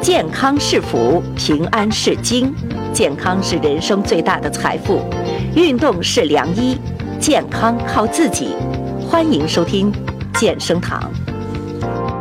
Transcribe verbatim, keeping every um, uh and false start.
健康是福，平安是金。健康是人生最大的财富，运动是良医，健康靠自己。欢迎收听健生堂。